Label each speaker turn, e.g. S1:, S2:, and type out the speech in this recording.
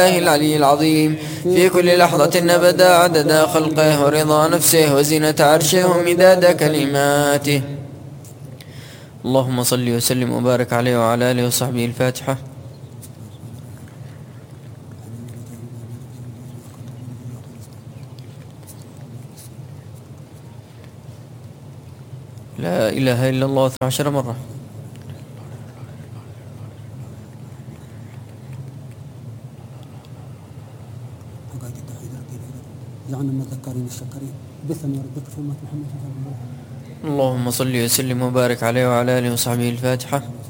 S1: العلي العظيم في كل لحظة أبدا عدد خلقه ورضا نفسه وزنة عرشه ومداد كلماته. اللهم صل وسلم وبارك عليه وعلى آله وصحبه. الفاتحة. لا إله إلا الله 12 مرة.
S2: جعلنا من الذكارين الشكرين بثم يردك في أمة محمد.
S1: اللهم صل وسلم وبارك عليه وعلى آله وصحبه. الفاتحة.